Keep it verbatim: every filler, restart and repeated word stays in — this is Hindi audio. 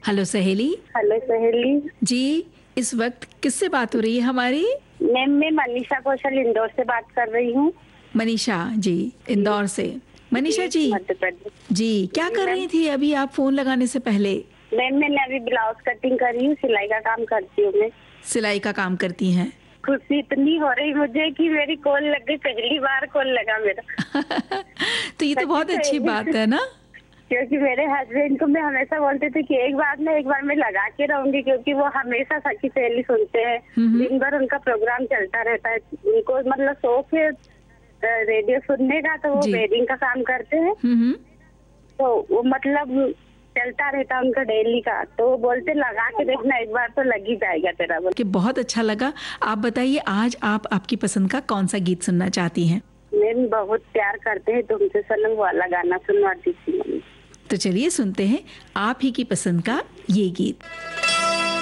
हेलो सहेली। हेलो सहेली जी, इस वक्त किससे बात हो रही है हमारी? मैम, मैं मनीषा कौशल इंदौर से बात कर रही हूँ। मनीषा जी, इंदौर से। मनीषा जी मध्य प्रदेश। जी, क्या जी कर मैम। रही थी अभी आप फोन लगाने से पहले? मैम, मैंने अभी ब्लाउज कटिंग करी हूँ, सिलाई का काम करती हूँ मैं। सिलाई का काम करती हैं? खुशी इतनी हो रही मुझे कि मेरी कॉल लग गई, पहली बार कॉल लगा मेरा। तो ये तो सच्ची बहुत अच्छी बात सहेली। है ना। क्योंकि मेरे हस्बैंड को मैं हमेशा बोलते थे कि एक बार ना एक बार मैं लगा के रहूंगी, क्योंकि वो हमेशा सच्ची सहेली सुनते हैं। हम्म। दिन भर उनका प्रोग्राम चलता रहता है, उनको मतलब शौक है अ, रेडियो सुनने का, तो वो जी। वेडिंग का काम करते हैं। हम्म। तो वो मतलब चलता रहता उनका डेली का, तो वो बोलते लगा के देखना, एक बार तो लग ही जाएगा तेरा। बोल कि बहुत अच्छा लगा। आप बताइए आज आप आपकी पसंद का कौन सा गीत सुनना चाहती हैं? मैम, बहुत प्यार करते हैं तुमसे सनम वाला गाना सुनवाती थी मम्मी। तो चलिए सुनते हैं आप ही की पसंद का ये गीत।